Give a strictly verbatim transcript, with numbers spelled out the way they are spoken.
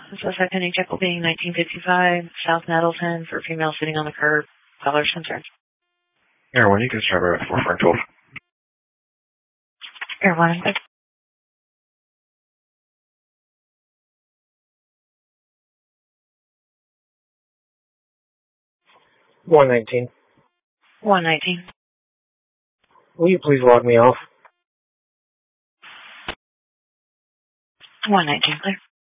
Suspect pending check will be nineteen fifty-five South Nettleton for female sitting on the curb. Caller's concerned. Air one, you can start with four four twelve. Air one. one nineteen. one nineteen. Will you please log me off? one nineteen, clear.